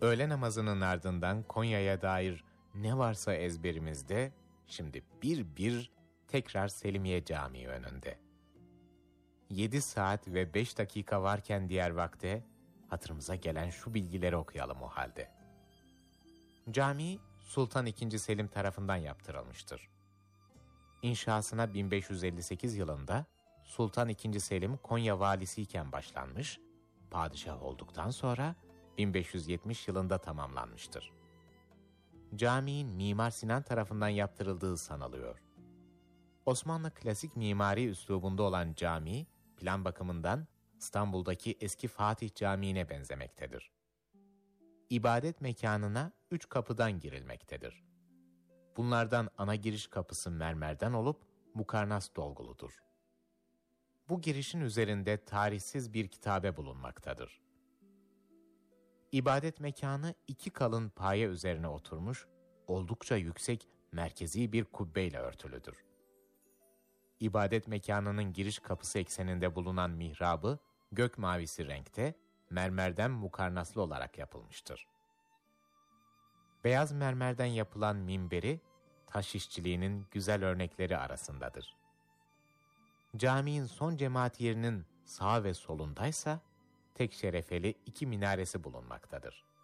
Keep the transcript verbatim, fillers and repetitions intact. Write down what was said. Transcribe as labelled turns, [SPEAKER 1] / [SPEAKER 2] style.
[SPEAKER 1] Öğle namazının ardından Konya'ya dair ne varsa ezberimizde, şimdi bir bir tekrar Selimiye Camii önünde. Yedi saat ve beş dakika varken diğer vakte, hatırımıza gelen şu bilgileri okuyalım o halde. Cami, Sultan ikinci. Selim tarafından yaptırılmıştır. İnşasına bin beş yüz elli sekiz yılında Sultan ikinci. Selim Konya valisiyken başlanmış, padişah olduktan sonra bin beş yüz yetmiş yılında tamamlanmıştır. Caminin Mimar Sinan tarafından yaptırıldığı sanılıyor. Osmanlı klasik mimari üslubunda olan cami, plan bakımından İstanbul'daki eski Fatih Camii'ne benzemektedir. İbadet mekanına üç kapıdan girilmektedir. Bunlardan ana giriş kapısı mermerden olup mukarnas dolguludur. Bu girişin üzerinde tarihsiz bir kitabe bulunmaktadır. İbadet mekanı iki kalın paye üzerine oturmuş, oldukça yüksek merkezi bir kubbeyle örtülüdür. İbadet mekanının giriş kapısı ekseninde bulunan mihrabı, gök mavisi renkte, mermerden mukarnaslı olarak yapılmıştır. Beyaz mermerden yapılan minberi, taş işçiliğinin güzel örnekleri arasındadır. Caminin son cemaat yerinin sağ ve solundaysa, tek şerefeli iki minaresi bulunmaktadır.